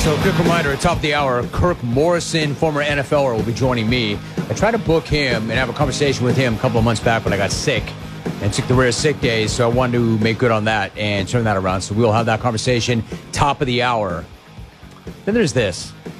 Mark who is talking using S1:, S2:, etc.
S1: So, quick reminder, at top of the hour, Kirk Morrison, former NFLer, will be joining me. I tried to book him and have a conversation with him a couple of months back when I got sick and took the rare sick days, so I wanted to make good on that and turn that around. So we'll have that conversation top of the hour. Then there's this.